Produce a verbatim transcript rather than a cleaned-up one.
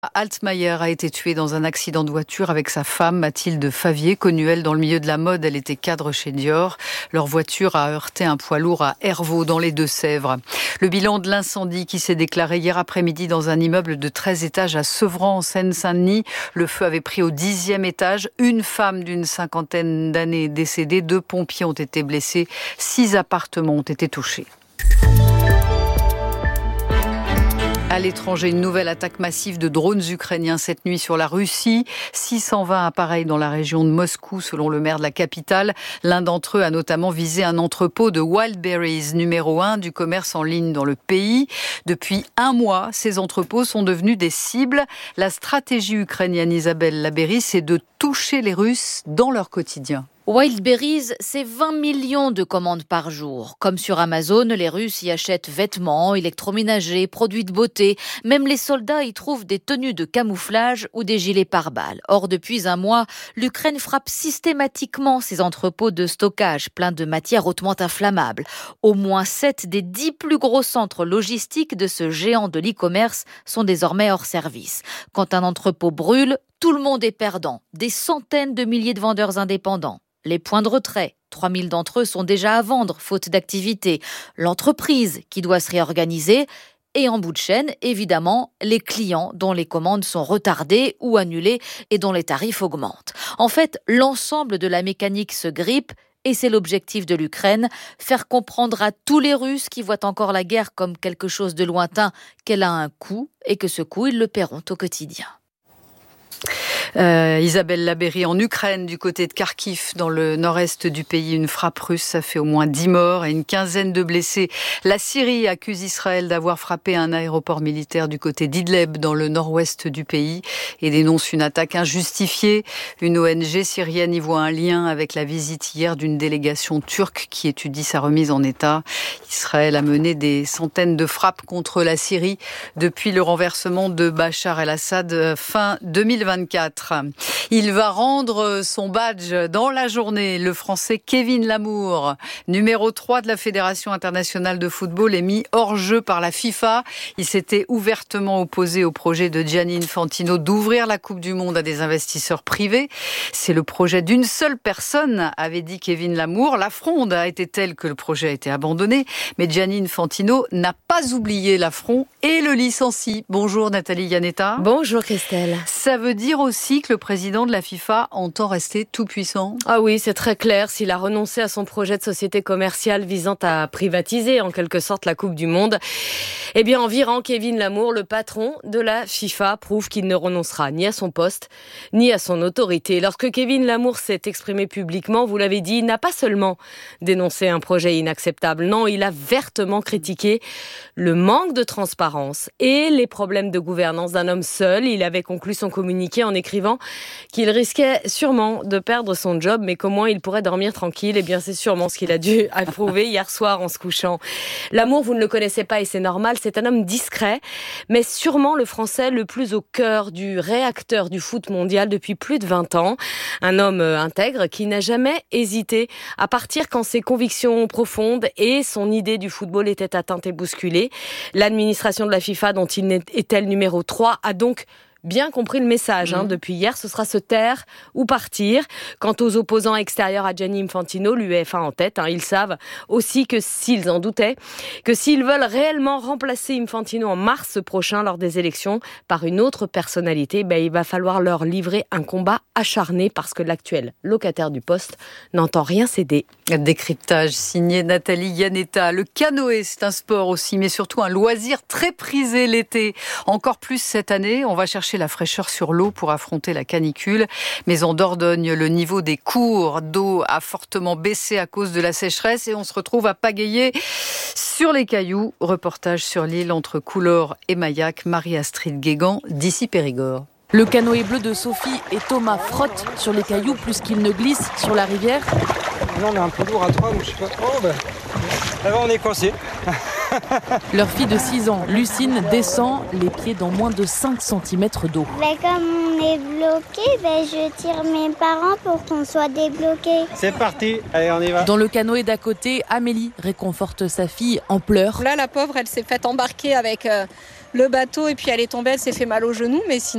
Altmaier a été tuée dans un accident de voiture avec sa femme Mathilde Favier, connue elle dans le milieu de la mode. Elle était cadre chez Dior. Leur voiture a heurté un poids lourd à Hervaux dans les Deux-Sèvres. Le bilan de l'incendie qui s'est déclaré hier après-midi dans un immeuble de treize étages à Sevran en Seine-Saint-Denis. Le feu avait pris au dixième étage. Une femme d'une cinquantaine d'années est décédée. Deux pompiers ont été blessés. Six appartements ont été touchés. À l'étranger, une nouvelle attaque massive de drones ukrainiens cette nuit sur la Russie. six cent vingt appareils dans la région de Moscou, selon le maire de la capitale. L'un d'entre eux a notamment visé un entrepôt de Wildberries, numéro un du commerce en ligne dans le pays. Depuis un mois, ces entrepôts sont devenus des cibles. La stratégie ukrainienne, Isabelle Labéry, c'est de toucher les Russes dans leur quotidien. Wildberries, c'est vingt millions de commandes par jour. Comme sur Amazon, les Russes y achètent vêtements, électroménagers, produits de beauté. Même les soldats y trouvent des tenues de camouflage ou des gilets pare-balles. Or, depuis un mois, l'Ukraine frappe systématiquement ces entrepôts de stockage pleins de matières hautement inflammables. Au moins sept des dix plus gros centres logistiques de ce géant de l'e-commerce sont désormais hors service. Quand un entrepôt brûle, tout le monde est perdant. Des centaines de milliers de vendeurs indépendants. Les points de retrait, trois mille d'entre eux sont déjà à vendre, faute d'activité. L'entreprise qui doit se réorganiser. Et en bout de chaîne, évidemment, les clients dont les commandes sont retardées ou annulées et dont les tarifs augmentent. En fait, l'ensemble de la mécanique se grippe. Et c'est l'objectif de l'Ukraine, faire comprendre à tous les Russes qui voient encore la guerre comme quelque chose de lointain qu'elle a un coût et que ce coût, ils le paieront au quotidien. Euh, Isabelle Labéry, en Ukraine, du côté de Kharkiv, dans le nord-est du pays, une frappe russe, ça fait au moins dix morts et une quinzaine de blessés. La Syrie accuse Israël d'avoir frappé un aéroport militaire du côté d'Idleb, dans le nord-ouest du pays, et dénonce une attaque injustifiée. Une O N G syrienne y voit un lien avec la visite hier d'une délégation turque qui étudie sa remise en état. Israël a mené des centaines de frappes contre la Syrie depuis le renversement de Bachar el-Assad fin deux mille vingt-quatre. Il va rendre son badge dans la journée. Le Français Kevin Lamour, numéro trois de la Fédération internationale de football, est mis hors jeu par la FIFA. Il s'était ouvertement opposé au projet de Gianni Infantino d'ouvrir la Coupe du Monde à des investisseurs privés. C'est le projet d'une seule personne, avait dit Kevin Lamour. La fronde a été telle que le projet a été abandonné. Mais Gianni Infantino n'a pas oublié l'affront et le licencie. Bonjour Nathalie Iannetta. Bonjour Christelle. Ça veut dire aussi que le président de la FIFA entend rester tout puissant? Ah oui, c'est très clair. S'il a renoncé à son projet de société commerciale visant à privatiser en quelque sorte la Coupe du Monde, eh bien en virant Kevin Lamour, le patron de la FIFA prouve qu'il ne renoncera ni à son poste, ni à son autorité. Lorsque Kevin Lamour s'est exprimé publiquement, vous l'avez dit, il n'a pas seulement dénoncé un projet inacceptable. Non, il a vertement critiqué le manque de transparence et les problèmes de gouvernance d'un homme seul. Il avait conclu son communiqué en écrivant qu'il risquait sûrement de perdre son job, mais qu'au moins il pourrait dormir tranquille. Eh bien, c'est sûrement ce qu'il a dû approuver hier soir en se couchant. Lamour, vous ne le connaissez pas et c'est normal, c'est un homme discret, mais sûrement le Français le plus au cœur du réacteur du foot mondial depuis plus de vingt ans. Un homme intègre qui n'a jamais hésité à partir quand ses convictions profondes et son idée du football étaient atteintes et bousculées. L'administration de la FIFA, dont il était le numéro trois, a donc bien compris le message hein, mmh. depuis hier, ce sera se taire ou partir. Quant aux opposants extérieurs à Gianni Infantino, l'UEFA en tête, hein, ils savent aussi que s'ils en doutaient, que s'ils veulent réellement remplacer Infantino en mars prochain lors des élections par une autre personnalité, ben, il va falloir leur livrer un combat acharné parce que l'actuel locataire du poste n'entend rien céder. Décryptage signé Nathalie Iannetta. Le canoë, c'est un sport aussi, mais surtout un loisir très prisé l'été. Encore plus cette année, on va chercher la fraîcheur sur l'eau pour affronter la canicule. Mais en Dordogne, le niveau des cours d'eau a fortement baissé à cause de la sécheresse et on se retrouve à pagayer sur les cailloux. Reportage sur l'île entre Coulors et Maillac. Marie-Astrid Guégan, d'ici Périgord. Le canoë bleu de Sophie et Thomas frottent sur les cailloux plus qu'ils ne glissent sur la rivière. Là, on est un peu lourd à trois, donc je sais pas trop. Ben... Là-bas, on est coincé. Leur fille de six ans, Lucine, descend les pieds dans moins de cinq centimètres d'eau. Ben, comme on est bloqué, ben, je tire mes parents pour qu'on soit débloqués. C'est parti, allez, on y va. Dans le canoë d'à côté, Amélie réconforte sa fille en pleurs. Là, la pauvre, elle s'est faite embarquer avec euh, le bateau et puis elle est tombée, elle s'est fait mal au genou, mais sinon...